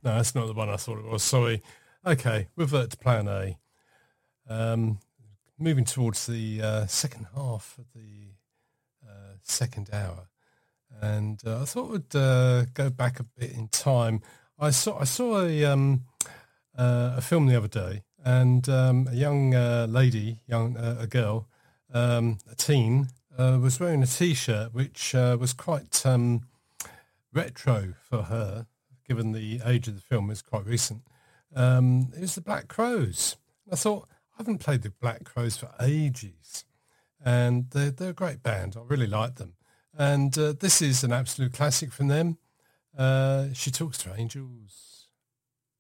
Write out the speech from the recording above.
No, that's not the one I thought it was. Sorry. Okay, revert to plan A. Moving towards the second half of the second hour, and I thought we'd go back a bit in time. I saw a film the other day, and a young lady, a girl, a teen, was wearing a T-shirt which was quite retro for her, given the age of the film is quite recent. It was the Black Crowes. I thought, I haven't played the Black Crowes for ages, and they're a great band. I really like them. And this is an absolute classic from them. She Talks to Angels.